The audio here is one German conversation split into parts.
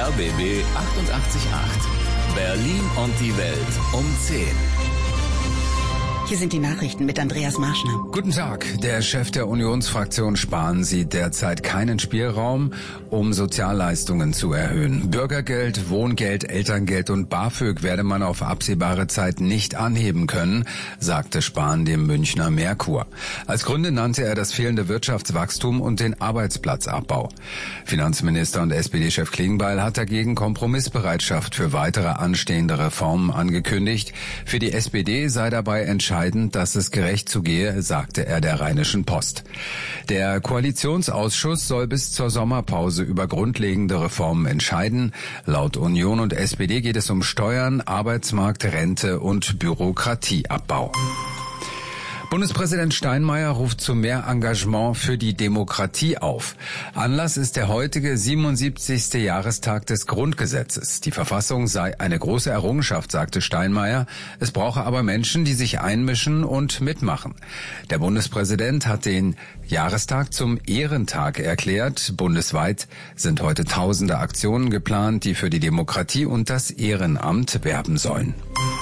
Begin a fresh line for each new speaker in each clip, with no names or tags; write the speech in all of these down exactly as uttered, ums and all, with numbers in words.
R B B achtundachtzig Komma acht. Berlin und die Welt um zehn.
Hier sind die Nachrichten mit Andreas Marschner.
Guten Tag. Der Chef der Unionsfraktion Spahn sieht derzeit keinen Spielraum, um Sozialleistungen zu erhöhen. Bürgergeld, Wohngeld, Elterngeld und BAföG werde man auf absehbare Zeit nicht anheben können, sagte Spahn dem Münchner Merkur. Als Gründe nannte er das fehlende Wirtschaftswachstum und den Arbeitsplatzabbau. Finanzminister und S P D-Chef Klingbeil hat dagegen Kompromissbereitschaft für weitere anstehende Reformen angekündigt. Für die S P D sei dabei entscheidend, dass es gerecht zugehe, sagte er der Rheinischen Post. Der Koalitionsausschuss soll bis zur Sommerpause über grundlegende Reformen entscheiden. Laut Union und S P D geht es um Steuern, Arbeitsmarkt, Rente und Bürokratieabbau. Bundespräsident Steinmeier ruft zu mehr Engagement für die Demokratie auf. Anlass ist der heutige siebenundsiebzigste Jahrestag des Grundgesetzes. Die Verfassung sei eine große Errungenschaft, sagte Steinmeier. Es brauche aber Menschen, die sich einmischen und mitmachen. Der Bundespräsident hat den Jahrestag zum Ehrentag erklärt. Bundesweit sind heute tausende Aktionen geplant, die für die Demokratie und das Ehrenamt werben sollen.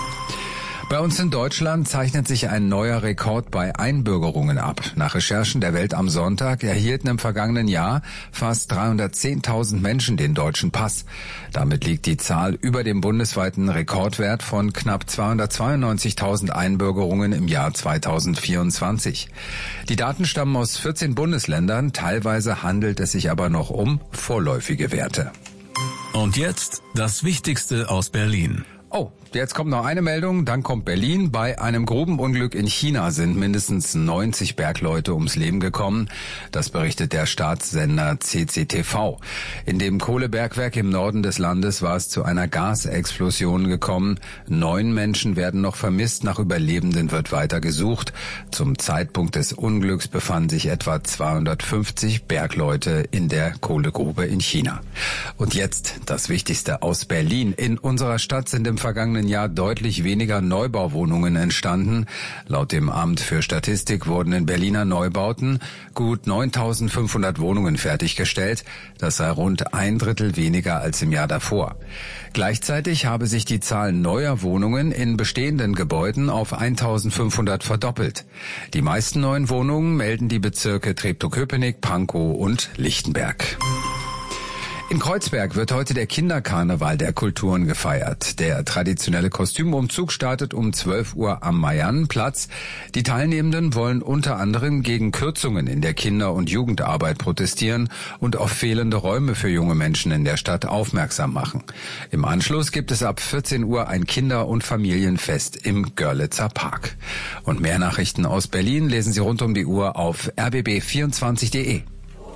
Bei uns in Deutschland zeichnet sich ein neuer Rekord bei Einbürgerungen ab. Nach Recherchen der Welt am Sonntag erhielten im vergangenen Jahr fast dreihundertzehntausend Menschen den deutschen Pass. Damit liegt die Zahl über dem bundesweiten Rekordwert von knapp zweihundertzweiundneunzigtausend Einbürgerungen im Jahr zweitausendvierundzwanzig. Die Daten stammen aus vierzehn Bundesländern, teilweise handelt es sich aber noch um vorläufige Werte.
Und jetzt das Wichtigste aus Berlin.
Oh, jetzt kommt noch eine Meldung, dann kommt Berlin. Bei einem Grubenunglück in China sind mindestens neunzig Bergleute ums Leben gekommen. Das berichtet der Staatssender C C T V. In dem Kohlebergwerk im Norden des Landes war es zu einer Gasexplosion gekommen. Neun Menschen werden noch vermisst, nach Überlebenden wird weiter gesucht. Zum Zeitpunkt des Unglücks befanden sich etwa zweihundertfünfzig Bergleute in der Kohlegrube in China. Und jetzt das Wichtigste aus Berlin. In unserer Stadt sind im vergangenen Jahr deutlich weniger Neubauwohnungen entstanden. Laut dem Amt für Statistik wurden in Berliner Neubauten gut neuntausendfünfhundert Wohnungen fertiggestellt. Das sei rund ein Drittel weniger als im Jahr davor. Gleichzeitig habe sich die Zahl neuer Wohnungen in bestehenden Gebäuden auf eintausendfünfhundert verdoppelt. Die meisten neuen Wohnungen melden die Bezirke Treptow-Köpenick, Pankow und Lichtenberg. In Kreuzberg wird heute der Kinderkarneval der Kulturen gefeiert. Der traditionelle Kostümumzug startet um zwölf Uhr am Mariannenplatz. Die Teilnehmenden wollen unter anderem gegen Kürzungen in der Kinder- und Jugendarbeit protestieren und auf fehlende Räume für junge Menschen in der Stadt aufmerksam machen. Im Anschluss gibt es ab vierzehn Uhr ein Kinder- und Familienfest im Görlitzer Park. Und mehr Nachrichten aus Berlin lesen Sie rund um die Uhr auf r b b vierundzwanzig punkt de.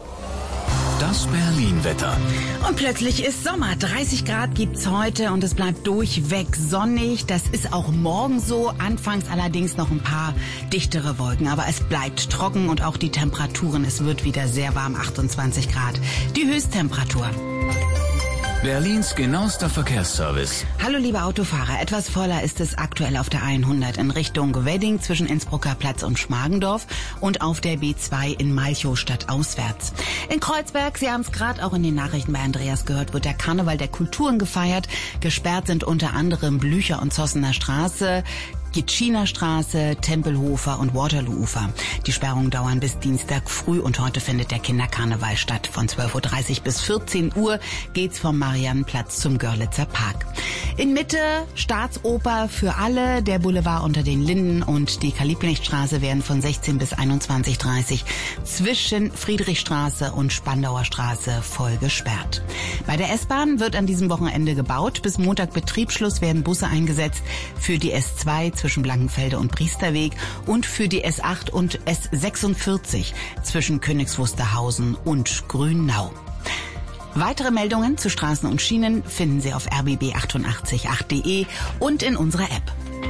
Das Berlin-Wetter.
Und plötzlich ist Sommer. dreißig Grad gibt's heute und es bleibt durchweg sonnig. Das ist auch morgen so. Anfangs allerdings noch ein paar dichtere Wolken. Aber es bleibt trocken und auch die Temperaturen. Es wird wieder sehr warm, achtundzwanzig Grad. Die Höchsttemperatur.
Berlins genauester Verkehrsservice.
Hallo liebe Autofahrer, etwas voller ist es aktuell auf der hundert in Richtung Wedding zwischen Innsbrucker Platz und Schmargendorf und auf der B zwei in Malchow stadtauswärts. In Kreuzberg, Sie haben es gerade auch in den Nachrichten bei Andreas gehört, wird der Karneval der Kulturen gefeiert. Gesperrt sind unter anderem Blücher und Zossener Straße, Gitschiner Straße, Tempelhofer und Waterloo-Ufer. Die Sperrungen dauern bis Dienstag früh und heute findet der Kinderkarneval statt. Von zwölf Uhr dreißig bis vierzehn Uhr geht's vom Mariannenplatz zum Görlitzer Park. In Mitte Staatsoper für alle, der Boulevard unter den Linden und die Karl-Liebknecht-Straße werden von sechzehn bis einundzwanzig Uhr dreißig zwischen Friedrichstraße und Spandauer Straße voll gesperrt. Bei der S-Bahn wird an diesem Wochenende gebaut. Bis Montag Betriebsschluss werden Busse eingesetzt für die S zwei zwischen Blankenfelde und Priesterweg und für die S acht und S sechsundvierzig zwischen Königs Wusterhausen und Grünau. Weitere Meldungen zu Straßen und Schienen finden Sie auf r b b achtundachtzig Punkt acht punkt de und in unserer App.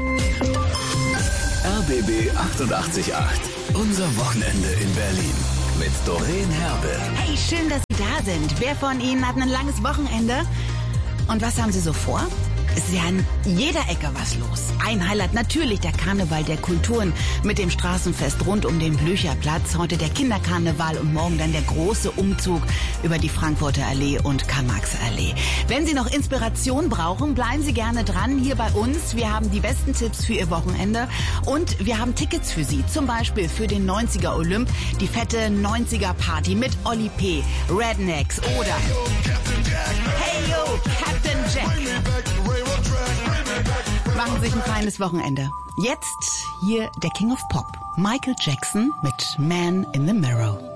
R B B achtundachtzig Komma acht. Unser Wochenende in Berlin. Mit Doreen Herbe.
Hey, schön, dass Sie da sind. Wer von Ihnen hat ein langes Wochenende? Und was haben Sie so vor? Es ist ja an jeder Ecke was los. Ein Highlight natürlich der Karneval der Kulturen mit dem Straßenfest rund um den Blücherplatz. Heute der Kinderkarneval und morgen dann der große Umzug über die Frankfurter Allee und Karl-Marx-Allee. Wenn Sie noch Inspiration brauchen, bleiben Sie gerne dran hier bei uns. Wir haben die besten Tipps für Ihr Wochenende und wir haben Tickets für Sie. Zum Beispiel für den neunziger Olymp, die fette neunziger Party mit Oli P., Rednecks oder Hey Yo, Captain Jack. Machen Sie sich ein feines Wochenende. Jetzt hier der King of Pop, Michael Jackson mit Man in the Mirror.